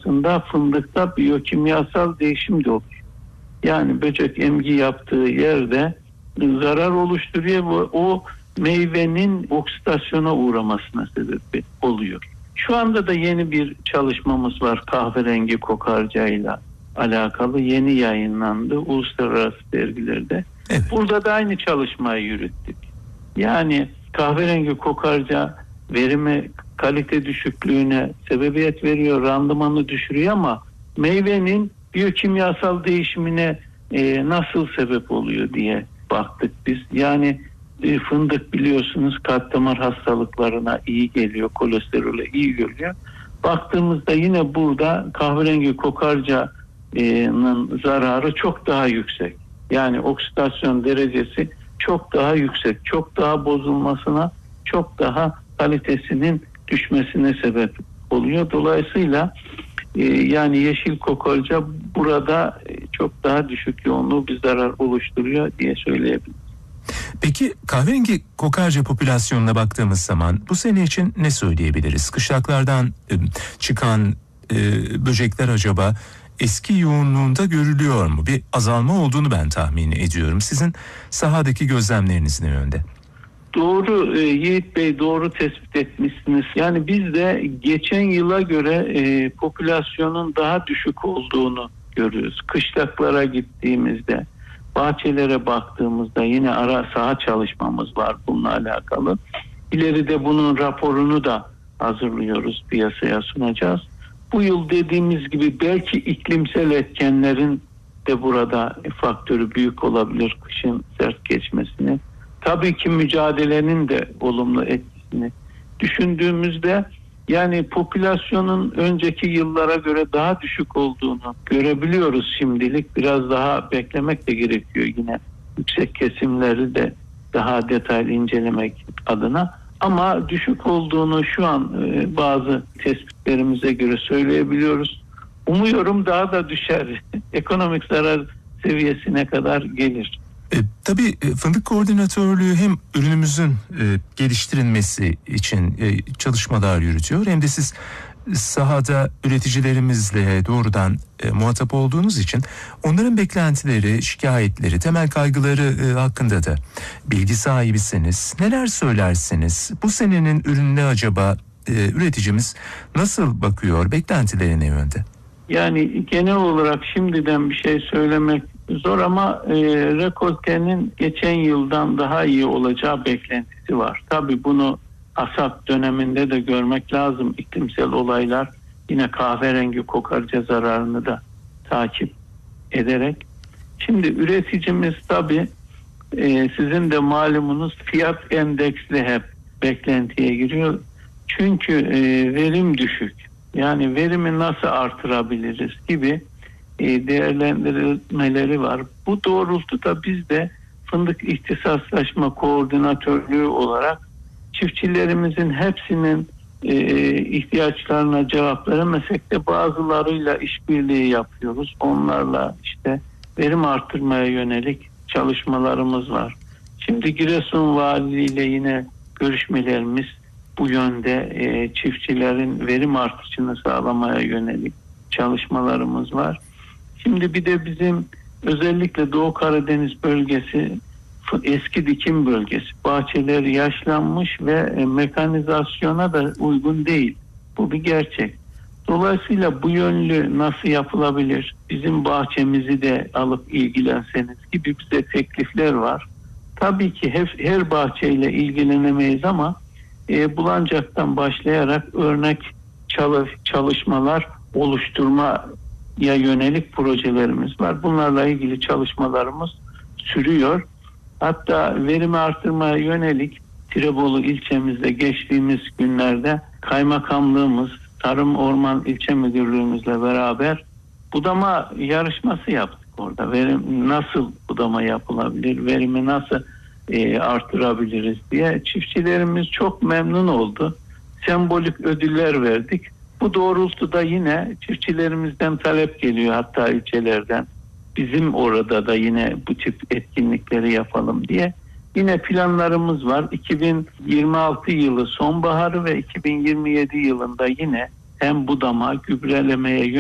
sırasında fındıkta biyokimyasal değişim de oluyor. Yani böcek emgi yaptığı yerde zarar oluşturuyor ve o meyvenin oksidasyona uğramasına sebep oluyor. Şu anda da yeni bir çalışmamız var kahverengi kokarcayla alakalı, yeni yayınlandı uluslararası dergilerde. Evet. Burada da aynı çalışmayı yürüttük. Yani kahverengi kokarca verimi kalite düşüklüğüne sebebiyet veriyor, randımanı düşürüyor ama meyvenin biyokimyasal değişimine nasıl sebep oluyor diye baktık biz. Yani fındık biliyorsunuz kalp damar hastalıklarına iyi geliyor, kolesterole iyi geliyor. Baktığımızda yine burada kahverengi kokarcanın zararı çok daha yüksek. Yani oksidasyon derecesi çok daha yüksek, çok daha bozulmasına, çok daha kalitesinin düşmesine sebep oluyor. Dolayısıyla yani yeşil kokarca burada çok daha düşük yoğunluğu bir zarar oluşturuyor diye söyleyebilirim. Peki kahverengi kokarca popülasyonuna baktığımız zaman bu sene için ne söyleyebiliriz? Kışlaklardan çıkan böcekler acaba eski yoğunluğunda görülüyor mu? Bir azalma olduğunu ben tahmin ediyorum. Sizin sahadaki gözlemleriniz ne yönde? Doğru Yiğit Bey, doğru tespit etmişsiniz. Yani biz de geçen yıla göre popülasyonun daha düşük olduğunu görüyoruz. Kışlaklara gittiğimizde, bahçelere baktığımızda yine ara saha çalışmamız var bununla alakalı. İleride bunun raporunu da hazırlıyoruz, piyasaya sunacağız. Bu yıl dediğimiz gibi belki iklimsel etkenlerin de burada faktörü büyük olabilir, kışın sert geçmesini. Tabii ki mücadelenin de olumlu etkisini düşündüğümüzde yani popülasyonun önceki yıllara göre daha düşük olduğunu görebiliyoruz şimdilik. Biraz daha beklemek de gerekiyor yine yüksek kesimleri de daha detaylı incelemek adına. Ama düşük olduğunu şu an bazı tespitlerimize göre söyleyebiliyoruz. Umuyorum daha da düşer. Ekonomik zarar seviyesine kadar gelir. Tabii fındık koordinatörlüğü hem ürünümüzün geliştirilmesi için çalışmalar yürütüyor hem de siz sahada üreticilerimizle doğrudan muhatap olduğunuz için onların beklentileri, şikayetleri, temel kaygıları hakkında da bilgi sahibisiniz. Neler söylersiniz? Bu senenin ürününe acaba üreticimiz nasıl bakıyor? Beklentileri ne yönde? Yani genel olarak şimdiden bir şey söylemek zor ama rekoltenin geçen yıldan daha iyi olacağı beklentisi var. Tabii bunu hasat döneminde de görmek lazım. İklimsel olaylar yine kahverengi kokarca zararını da takip ederek. Şimdi üreticimiz tabii sizin de malumunuz fiyat endeksli hep beklentiye giriyor. Çünkü verim düşük. Yani verimi nasıl artırabiliriz gibi değerlendirmeleri var. Bu doğrultuda biz de fındık ihtisaslaşma koordinatörlüğü olarak çiftçilerimizin hepsinin ihtiyaçlarına cevap veremesek de bazılarıyla işbirliği yapıyoruz. Onlarla işte verim artırmaya yönelik çalışmalarımız var. Şimdi Giresun Valiliği ile yine görüşmelerimiz bu yönde, çiftçilerin verim artışını sağlamaya yönelik çalışmalarımız var. Şimdi bir de bizim özellikle Doğu Karadeniz bölgesi eski dikim bölgesi. Bahçeler yaşlanmış ve mekanizasyona da uygun değil. Bu bir gerçek. Dolayısıyla bu yönlü nasıl yapılabilir? Bizim bahçemizi de alıp ilgilenseniz gibi bize teklifler var. Tabii ki her bahçeyle ilgilenemeyiz ama Bulancak'tan başlayarak örnek çalışmalar oluşturmaya yönelik projelerimiz var. Bunlarla ilgili çalışmalarımız sürüyor. Hatta verimi artırmaya yönelik Tirebolu ilçemizde geçtiğimiz günlerde kaymakamlığımız, Tarım Orman İlçe Müdürlüğümüzle beraber budama yarışması yaptık orada. Verim nasıl budama yapılabilir, verimi nasıl artırabiliriz diye çiftçilerimiz çok memnun oldu. Sembolik ödüller verdik. Bu doğrultuda yine çiftçilerimizden talep geliyor, hatta ilçelerden. Bizim orada da yine bu tip etkinlikleri yapalım diye. Yine planlarımız var. 2026 yılı sonbaharı ve 2027 yılında yine hem budama, gübrelemeye